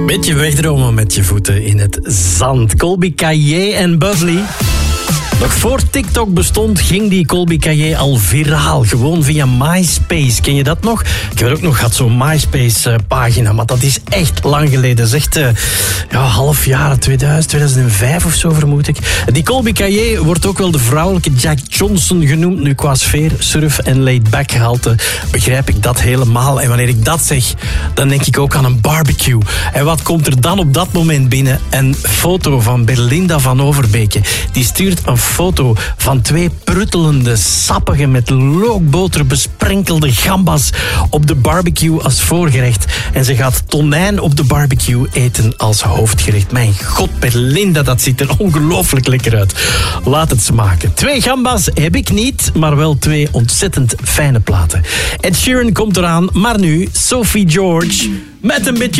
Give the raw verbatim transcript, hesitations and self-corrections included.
Beetje wegdromen met je voeten in het zand. Colby Caillet en Buzzley. Nog voor TikTok bestond, ging die Colby Caillet al viraal. Gewoon via MySpace. Ken je dat nog? Ik heb ook nog gehad, zo'n MySpace-pagina. Maar dat is echt lang geleden. Dat is echt uh, ja, half jaren tweeduizend, tweeduizend vijf of zo, vermoed ik. Die Colby Caillet wordt ook wel de vrouwelijke Jack Johnson genoemd. Nu, qua sfeer, surf en laid-back gehalte begrijp ik dat helemaal. En wanneer ik dat zeg, dan denk ik ook aan een barbecue. En wat komt er dan op dat moment binnen? Een foto van Belinda van Overbeke. Die stuurt een foto van twee pruttelende, sappige, met lookboter besprenkelde gambas op de barbecue als voorgerecht. En ze gaat tonijn op de barbecue eten als hoofdgerecht. Mijn god, Belinda, dat ziet er ongelooflijk lekker uit. Laat het smaken. Twee gambas heb ik niet, maar wel twee ontzettend fijne platen. Ed Sheeran komt eraan, maar nu Sophie George met een beetje